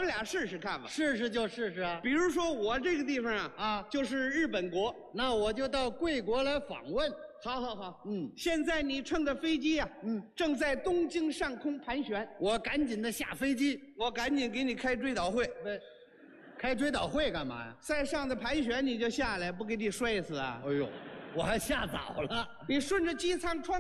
们俩试试看吧。 试试就试试啊。 比如说我这个地方啊，就是日本国， 那我就到贵国来访问。 好好好，现在你乘的飞机啊，正在东京上空盘旋， 我赶紧的下飞机， 我赶紧给你开追悼会。 开追悼会干嘛呀？ 再上的盘旋你就下来，不给你摔死啊？ 哎呦，我还下早了。 你顺着机舱